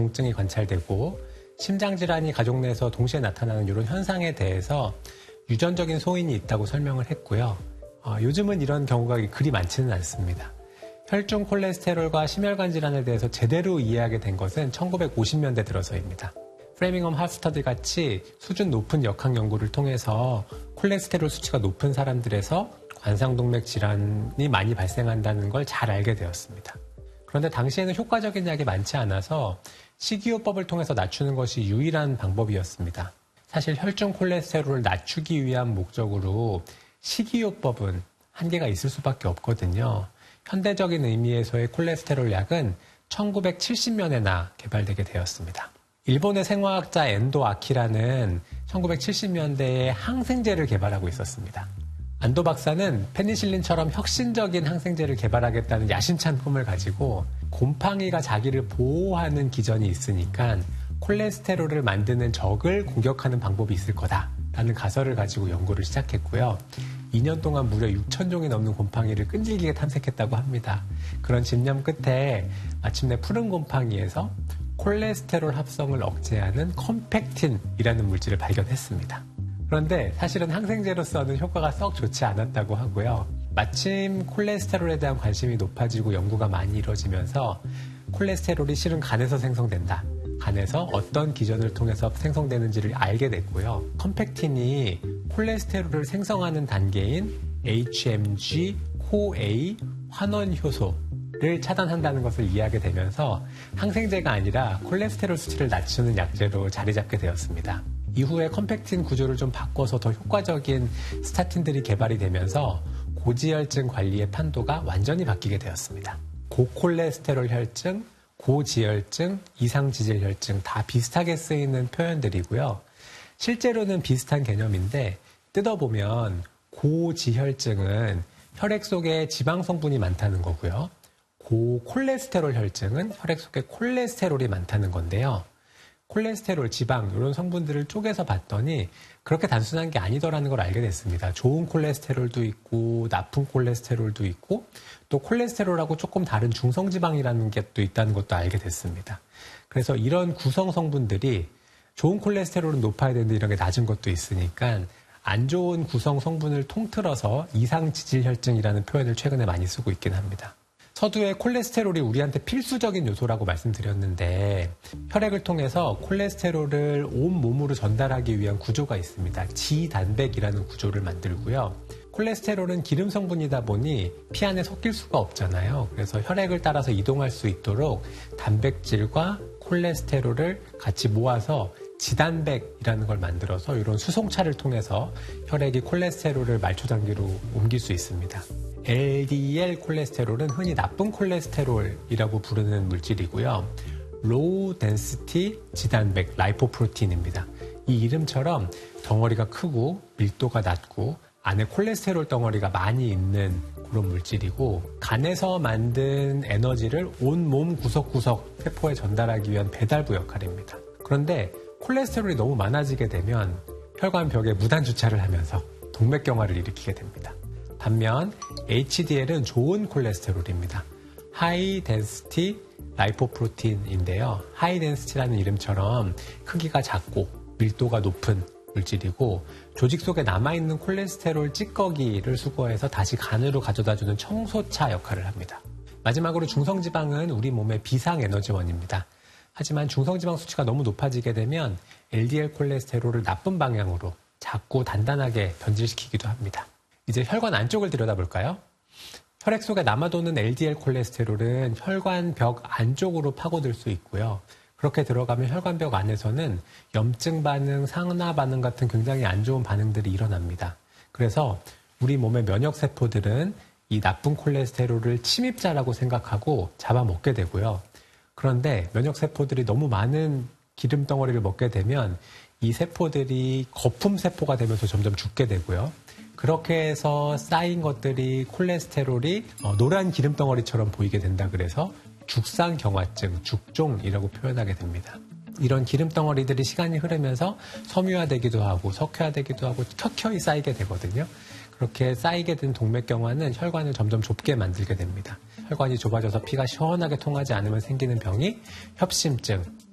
통증이 관찰되고 심장질환이 가족 내에서 동시에 나타나는 이런 현상에 대해서 유전적인 소인이 있다고 설명을 했고요. 요즘은 이런 경우가 그리 많지는 않습니다. 혈중 콜레스테롤과 심혈관 질환에 대해서 제대로 이해하게 된 것은 1950년대 들어서입니다. 프레밍엄 하스터디 같이 수준 높은 역학 연구를 통해서 콜레스테롤 수치가 높은 사람들에서 관상동맥 질환이 많이 발생한다는 걸 잘 알게 되었습니다. 그런데 당시에는 효과적인 약이 많지 않아서 식이요법을 통해서 낮추는 것이 유일한 방법이었습니다. 사실 혈중 콜레스테롤을 낮추기 위한 목적으로 식이요법은 한계가 있을 수밖에 없거든요. 현대적인 의미에서의 콜레스테롤 약은 1970년에나 개발되게 되었습니다. 일본의 생화학자 엔도 아키라는 1970년대에 항생제를 개발하고 있었습니다. 안도 박사는 페니실린처럼 혁신적인 항생제를 개발하겠다는 야심찬 꿈을 가지고 곰팡이가 자기를 보호하는 기전이 있으니까 콜레스테롤을 만드는 적을 공격하는 방법이 있을 거다라는 가설을 가지고 연구를 시작했고요. 2년 동안 무려 6,000종이 넘는 곰팡이를 끈질기게 탐색했다고 합니다. 그런 집념 끝에 마침내 푸른 곰팡이에서 콜레스테롤 합성을 억제하는 컴팩틴이라는 물질을 발견했습니다. 그런데 사실은 항생제로서는 효과가 썩 좋지 않았다고 하고요. 마침 콜레스테롤에 대한 관심이 높아지고 연구가 많이 이루어지면서 콜레스테롤이 실은 간에서 생성된다. 간에서 어떤 기전을 통해서 생성되는지를 알게 됐고요. 컴팩틴이 콜레스테롤을 생성하는 단계인 HMG, CoA 환원 효소를 차단한다는 것을 이해하게 되면서 항생제가 아니라 콜레스테롤 수치를 낮추는 약제로 자리 잡게 되었습니다. 이후에 컴팩틴 구조를 좀 바꿔서 더 효과적인 스타틴들이 개발이 되면서 고지혈증 관리의 판도가 완전히 바뀌게 되었습니다. 고콜레스테롤 혈증, 고지혈증, 이상지질혈증 다 비슷하게 쓰이는 표현들이고요. 실제로는 비슷한 개념인데 뜯어보면 고지혈증은 혈액 속에 지방 성분이 많다는 거고요. 고콜레스테롤 혈증은 혈액 속에 콜레스테롤이 많다는 건데요. 콜레스테롤, 지방 이런 성분들을 쪼개서 봤더니 그렇게 단순한 게 아니더라는 걸 알게 됐습니다. 좋은 콜레스테롤도 있고 나쁜 콜레스테롤도 있고 또 콜레스테롤하고 조금 다른 중성지방이라는 게 또 있다는 것도 알게 됐습니다. 그래서 이런 구성 성분들이 좋은 콜레스테롤은 높아야 되는데 이런 게 낮은 것도 있으니까 안 좋은 구성 성분을 통틀어서 이상지질혈증이라는 표현을 최근에 많이 쓰고 있긴 합니다. 서두에 콜레스테롤이 우리한테 필수적인 요소라고 말씀드렸는데 혈액을 통해서 콜레스테롤을 온 몸으로 전달하기 위한 구조가 있습니다. 지단백이라는 구조를 만들고요. 콜레스테롤은 기름 성분이다 보니 피 안에 섞일 수가 없잖아요. 그래서 혈액을 따라서 이동할 수 있도록 단백질과 콜레스테롤을 같이 모아서 지단백이라는 걸 만들어서 이런 수송차를 통해서 혈액이 콜레스테롤을 말초장기로 옮길 수 있습니다. LDL 콜레스테롤은 흔히 나쁜 콜레스테롤이라고 부르는 물질이고요. 로우 덴시티 지단백 라이포프로틴입니다. 이 이름처럼 덩어리가 크고 밀도가 낮고 안에 콜레스테롤 덩어리가 많이 있는 그런 물질이고 간에서 만든 에너지를 온몸 구석구석 세포에 전달하기 위한 배달부 역할입니다. 그런데 콜레스테롤이 너무 많아지게 되면 혈관벽에 무단 주차를 하면서 동맥경화를 일으키게 됩니다. 반면 HDL은 좋은 콜레스테롤입니다. 하이 덴시티 라이포프로틴인데요. 하이 덴시티라는 이름처럼 크기가 작고 밀도가 높은 물질이고 조직 속에 남아있는 콜레스테롤 찌꺼기를 수거해서 다시 간으로 가져다주는 청소차 역할을 합니다. 마지막으로 중성지방은 우리 몸의 비상에너지원입니다. 하지만 중성지방 수치가 너무 높아지게 되면 LDL 콜레스테롤을 나쁜 방향으로 작고 단단하게 변질시키기도 합니다. 이제 혈관 안쪽을 들여다볼까요? 혈액 속에 남아도는 LDL 콜레스테롤은 혈관벽 안쪽으로 파고들 수 있고요. 그렇게 들어가면 혈관벽 안에서는 염증 반응, 상나 반응 같은 굉장히 안 좋은 반응들이 일어납니다. 그래서 우리 몸의 면역세포들은 이 나쁜 콜레스테롤을 침입자라고 생각하고 잡아먹게 되고요. 그런데 면역세포들이 너무 많은 기름덩어리를 먹게 되면 이 세포들이 거품세포가 되면서 점점 죽게 되고요. 그렇게 해서 쌓인 것들이 콜레스테롤이 노란 기름덩어리처럼 보이게 된다 그래서 죽상경화증, 죽종이라고 표현하게 됩니다. 이런 기름덩어리들이 시간이 흐르면서 섬유화되기도 하고 석회화되기도 하고 켜켜이 쌓이게 되거든요. 그렇게 쌓이게 된 동맥경화는 혈관을 점점 좁게 만들게 됩니다. 혈관이 좁아져서 피가 시원하게 통하지 않으면 생기는 병이 협심증,